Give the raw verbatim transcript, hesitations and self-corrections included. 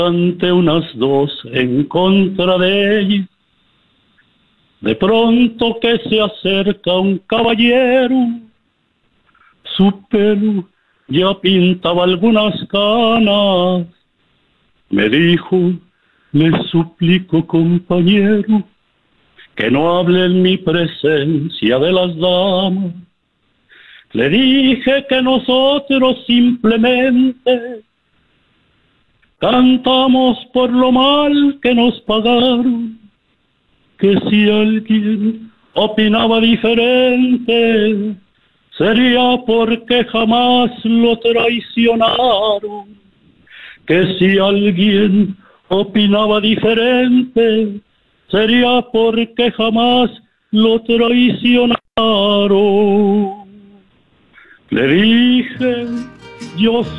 ante unas dos en contra de ella. De pronto que se acerca un caballero, su pelo ya pintaba algunas canas. Me dijo, le suplico compañero, que no hable en mi presencia de las damas. Le dije que nosotros simplemente cantamos por lo mal que nos pagaron, que si alguien opinaba diferente, sería porque jamás lo traicionaron. Que si alguien opinaba diferente, sería porque jamás lo traicionaron. Le dije, yo